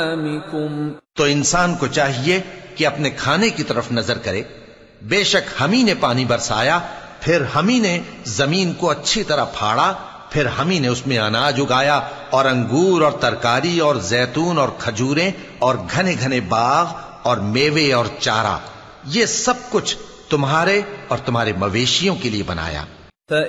तो इंसान को चाहिए कि अपने खाने की तरफ नजर करे। बेशक हम ही ने पानी बरसाया, फिर हम ही ने जमीन को अच्छी तरह फाड़ा, फिर हम ही ने उसमें अनाज उगाया और अंगूर और तरकारी और जैतून और खजूरें और घने घने बाग और मेवे और चारा, ये सब कुछ तुम्हारे और तुम्हारे मवेशियों के लिए बनाया।